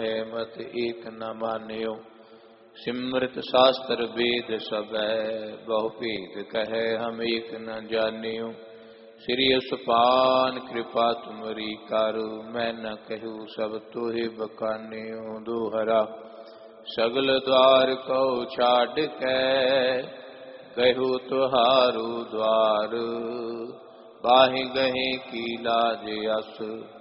मत एक न मान्यो। सिमृत शास्त्र वेद सबै, बहु भेद कहे हम एक न जान्यो। श्री असपान कृपा तुमरी करु, मैं न कहूँ सब तोहे बखान्यो। दोहरा सगल द्वार को छाड़ के, कहू तुहारू द्वार। बाहि गहे की लाज अस,